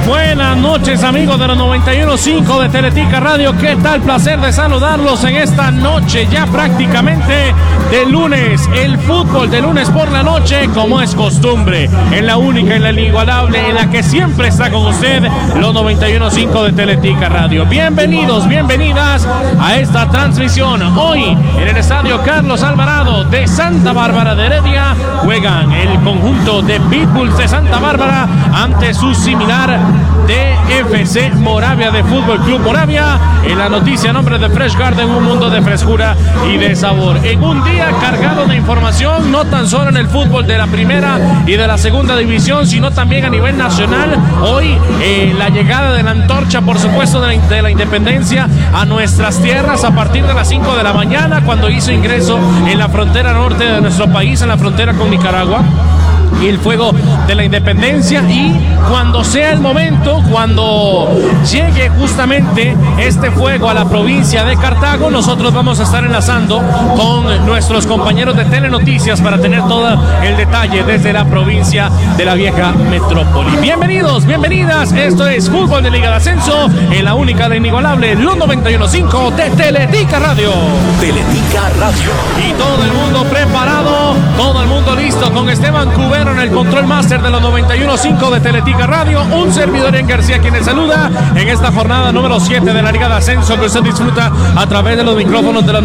Buenas noches, amigos de los 91.5 de Teletica Radio. ¿Qué tal? Placer de saludarlos en esta noche ya prácticamente de lunes. El fútbol de lunes por la noche, como es costumbre, en la única, en la inigualable, en la que siempre está con usted, los 91.5 de Teletica Radio. Bienvenidos, bienvenidas a esta transmisión. Hoy en el estadio Carlos Alvarado de Santa Bárbara de Heredia juegan el conjunto de Pitbulls de Santa Bárbara ante su similar de FC Moravia, de Fútbol Club Moravia. En la noticia, nombre de Fresh Garden, un mundo de frescura y de sabor. En un día cargado de información, no tan solo en el fútbol de la primera y de la segunda división, sino también a nivel nacional. Hoy la llegada de la antorcha, por supuesto, de la independencia a nuestras tierras a partir de las 5 de la mañana, cuando hizo ingreso en la frontera norte de nuestro país, en la frontera con Nicaragua. Y el fuego de la independencia, y cuando sea el momento, cuando llegue justamente este fuego a la provincia de Cartago, nosotros vamos a estar enlazando con nuestros compañeros de Telenoticias para tener todo el detalle desde la provincia de la vieja metrópoli. Bienvenidos, bienvenidas, esto es Fútbol de Liga de Ascenso en la única, la inigualable, los 91.5 de Teletica Radio. Teletica Radio. Y todo el mundo preparado, todo el mundo listo, con Esteban Cubero en el control master de los 91.5 de Teletica Radio. Un servidor en García quien les saluda en esta jornada número 7 de la Liga de Ascenso, que usted disfruta a través de los micrófonos de los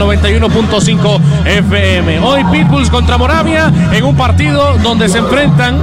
91.5 FM. Hoy Pitbulls contra Moravia en un partido donde se enfrentan,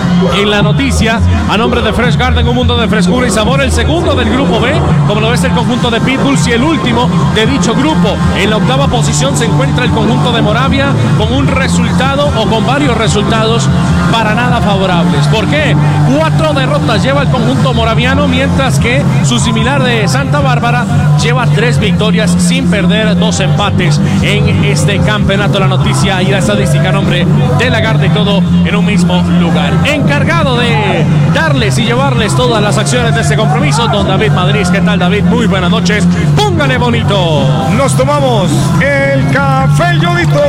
en la noticia, a nombre de Fresh Garden, un mundo de frescura y sabor, el segundo del grupo B, como lo ves, el conjunto de Pitbulls, y el último de dicho grupo. En la octava posición se encuentra el conjunto de Moravia, con un resultado o con varios resultados para nada favorables. ¿Por qué? 4 derrotas lleva el conjunto moraviano, mientras que su similar de Santa Bárbara lleva 3 victorias sin perder, 2 empates en este campeonato. La noticia y la estadística a nombre de Lagarde, y todo en un mismo lugar. Encargado de darles y llevarles todas las acciones de este compromiso, don David Madrid. ¿Qué tal, David? Muy buenas noches. Póngale bonito. Nos tomamos el café El Yodito.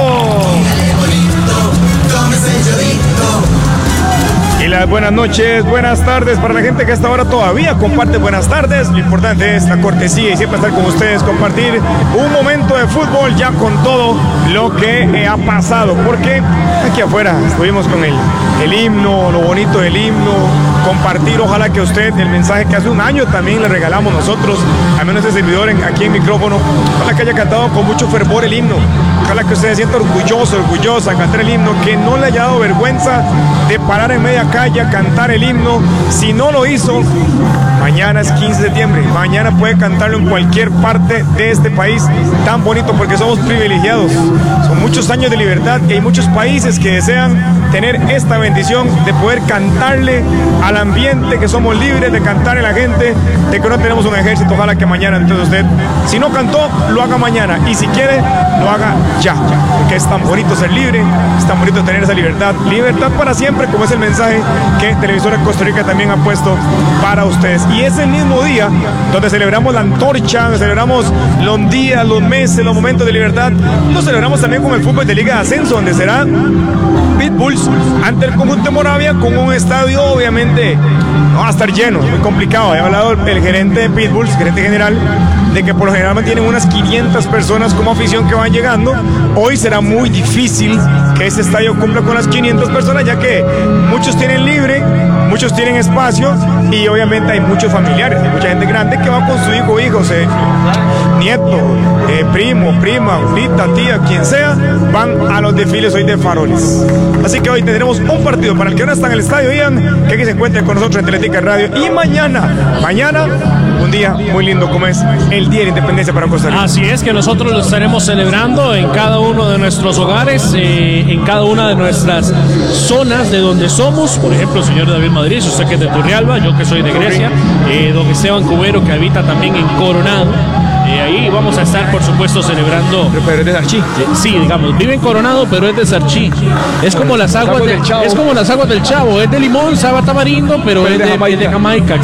Y las buenas noches, buenas tardes para la gente que hasta ahora todavía comparte buenas tardes. Lo importante es la cortesía y siempre estar con ustedes, compartir un momento de fútbol ya con todo lo que ha pasado. Porque aquí afuera estuvimos con el himno, lo bonito del himno, compartir, ojalá que usted, el mensaje que hace un año también le regalamos nosotros, al menos este servidor aquí en micrófono, ojalá que haya cantado con mucho fervor el himno. Ojalá que usted se sienta orgulloso, orgullosa a cantar el himno, que no le haya dado vergüenza de parar en media calle a cantar el himno. Si no lo hizo, mañana es 15 de septiembre, mañana puede cantarlo en cualquier parte de este país tan bonito, porque somos privilegiados. Son muchos años de libertad y hay muchos países que desean tener esta bendición de poder cantarle al ambiente, que somos libres de cantarle a la gente, de que no tenemos un ejército. Ojalá que mañana, entonces, usted, si no cantó, lo haga mañana, y si quiere, lo haga ya, porque es tan bonito ser libre, es tan bonito tener esa libertad para siempre, como es el mensaje que Televisora Costa Rica también ha puesto para ustedes. Y es el mismo día donde celebramos la antorcha, donde celebramos los días, los meses, los momentos de libertad. Lo celebramos también con el fútbol de Liga de Ascenso, donde será Pitbulls ante el conjunto de Moravia, con un estadio obviamente no va a estar lleno, es muy complicado. Ha hablado el gerente de Pitbulls, gerente general, de que por lo general tienen unas 500 personas como afición que van llegando. Hoy será muy difícil que ese estadio cumpla con las 500 personas, ya que muchos tienen libre, muchos tienen espacio, y obviamente hay muchos familiares, hay mucha gente grande que va con su hijo, hijos, nieto, primo, prima, abuelita, tía, quien sea, van a los desfiles hoy de faroles. Así que hoy tendremos un partido para el que ahora está en el estadio, Ian, que aquí se encuentre con nosotros en Teletica Radio. Y mañana, un día muy lindo, como es el Día de la Independencia para Costa Rica. Así es, que nosotros lo estaremos celebrando en cada uno de nuestros hogares, en cada una de nuestras zonas de donde somos. Por ejemplo, señor David Madrid, usted que es de Turrialba, yo que soy de Grecia, don Esteban Cubero, que habita también en Coronado. Ahí vamos a estar, por supuesto, celebrando. Pero es de Sarchí. Sí, digamos, vive en Coronado, pero es de Sarchí. Es como las aguas del Chavo. Es como las aguas del Chavo. Es de limón, sabe a tamarindo, pero es de Jamaica.